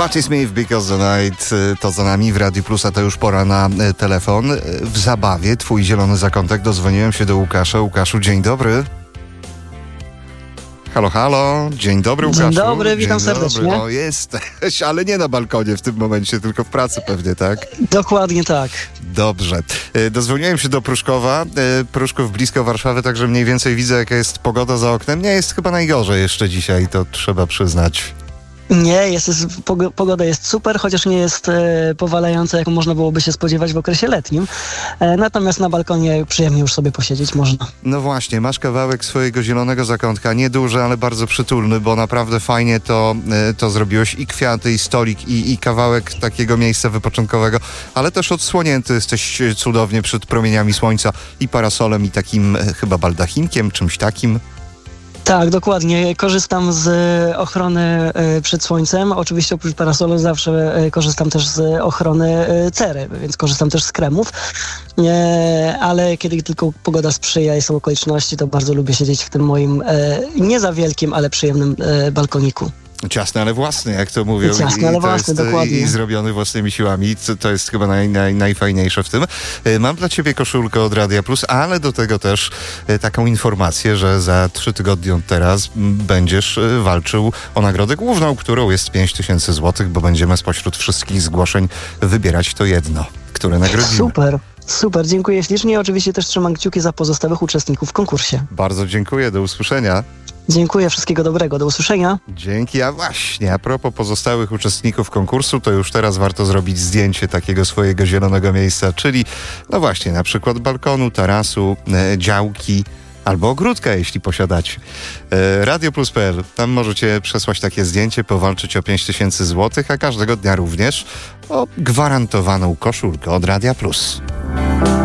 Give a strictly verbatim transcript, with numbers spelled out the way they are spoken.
Patti Smith, Because the Night to za nami w Radiu Plus, a to już pora na telefon. W zabawie twój zielony zakątek. Dozwoniłem się do Łukasza. Łukaszu, dzień dobry. Halo, halo. Dzień dobry, Łukaszu. Dzień dobry, witam dzień serdecznie. Dobry. O, jesteś, ale nie na balkonie w tym momencie, tylko w pracy pewnie, tak? Dokładnie tak. Dobrze. Dozwoniłem się do Pruszkowa. Pruszków blisko Warszawy, także mniej więcej widzę, jaka jest pogoda za oknem. Nie jest chyba najgorzej jeszcze dzisiaj, to trzeba przyznać. Nie, jest, jest, pogoda jest super, chociaż nie jest e, powalająca, jak można byłoby się spodziewać w okresie letnim. E, natomiast na balkonie przyjemnie już sobie posiedzieć można. No właśnie, masz kawałek swojego zielonego zakątka, nieduży, ale bardzo przytulny, bo naprawdę fajnie to, e, to zrobiłeś. I kwiaty, i stolik, i, i kawałek takiego miejsca wypoczynkowego, ale też odsłonięty jesteś cudownie przed promieniami słońca i parasolem, i takim e, chyba baldachinkiem, czymś takim. Tak, dokładnie. Korzystam z ochrony e, przed słońcem. Oczywiście oprócz parasolu zawsze e, korzystam też z ochrony e, cery, więc korzystam też z kremów. E, ale kiedy tylko pogoda sprzyja i są okoliczności, to bardzo lubię siedzieć w tym moim e, nie za wielkim, ale przyjemnym e, balkoniku. Ciasny, ale własny, jak to mówią. Ciasny, ale I to własny, jest, dokładnie. I zrobiony własnymi siłami. To jest chyba naj, naj, najfajniejsze w tym. Mam dla ciebie koszulkę od Radia Plus, ale do tego też taką informację, że za trzy tygodnie od teraz będziesz walczył o nagrodę główną, którą jest pięć tysięcy złotych, bo będziemy spośród wszystkich zgłoszeń wybierać to jedno, które nagrodzimy. Super. Super, dziękuję ślicznie. Oczywiście też trzymam kciuki za pozostałych uczestników w konkursie. Bardzo dziękuję, do usłyszenia. Dziękuję, wszystkiego dobrego, do usłyszenia. Dzięki, a właśnie, a propos pozostałych uczestników konkursu, to już teraz warto zrobić zdjęcie takiego swojego zielonego miejsca, czyli no właśnie, na przykład balkonu, tarasu, e, działki, albo ogródka, jeśli posiadacie. E, Radio Plus kropka pe el, tam możecie przesłać takie zdjęcie, powalczyć o pięć tysięcy złotych, a każdego dnia również o gwarantowaną koszulkę od Radia Plus.